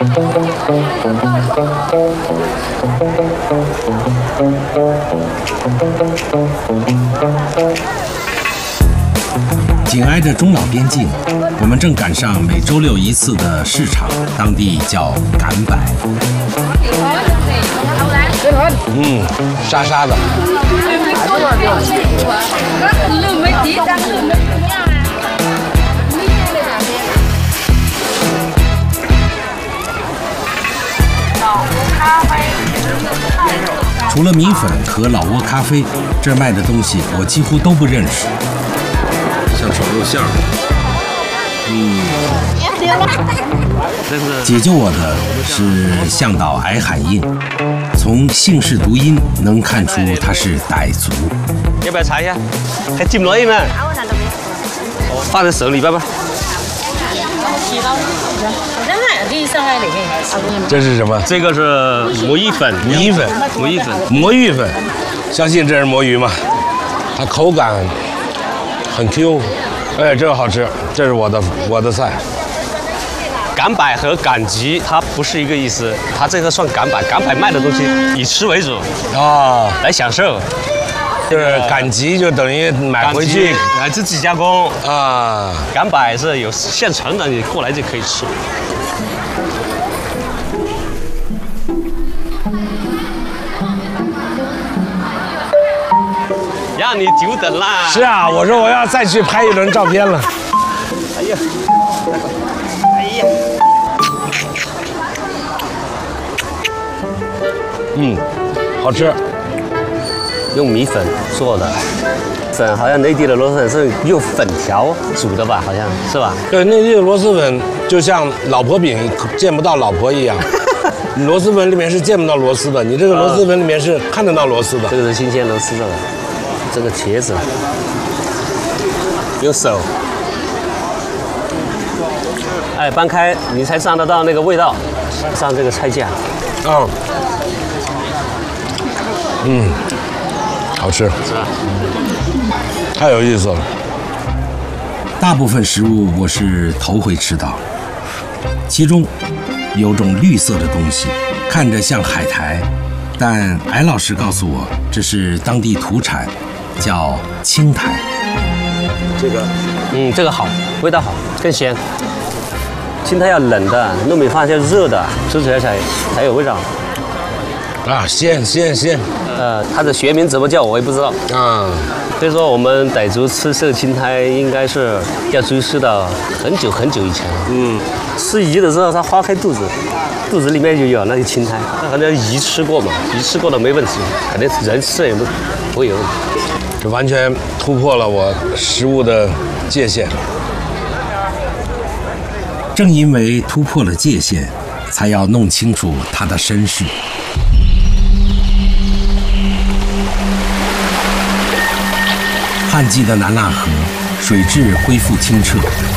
紧挨着中老边境，我们正赶上每周六一次的市场，当地叫赶摆。 沙沙的。 除了米粉和老挝咖啡，这儿卖的东西我几乎都不认识。 像炒肉馅儿。 解救我的是向导矮喊印，从姓氏读音能看出他是傣族。 要不要尝一下？还进不来吗？放在手里边吧。 这是什么？ 这个是魔芋粉。 魔芋粉，相信这是魔芋吗？它口感很 Q， 哎，这个好吃，这是我的菜。 赶摆和赶集它不是一个意思，它这个算赶摆。赶摆卖的东西以吃为主啊， 来享受。 就是赶集就等于买回去来自己加工啊。 赶摆是有现成的，你过来就可以吃。让你久等啦！ 是啊，我说我要再去拍一轮照片了。 哎呀， 好吃。 用米粉做的，粉好像内地的螺蛳粉是用粉条煮的吧？好像是吧？ 对，内地的螺蛳粉就像老婆饼见不到老婆一样，螺蛳粉里面是见不到螺丝的，你这个螺蛳粉里面是看得到螺丝的。 这个是新鲜螺丝的，这个茄子用手，哎，搬开你才尝得到那个味道，上这个菜价。 好吃， 是吧？ 太有意思了。 大部分食物我是头回吃到，其中有种绿色的东西，看着像海苔，但矮老师告诉我这是当地土产，叫青苔。 这个好，味道好，更鲜。青苔要冷的，糯米饭要热的，吃起来才有味道。 啊，鲜。 它的学名怎么叫我也不知道啊。 所以说我们傣族吃这个青苔，应该是要追溯到很久很久以前。吃鱼的时候它划开肚子里面就有那些青苔，那可能鱼吃过嘛，鱼吃过的没问题，肯定人吃也不会有问题。 这完全突破了我食物的界限。 正因为突破了界限，才要弄清楚它的身世。旱季的南腊河水质恢复清澈，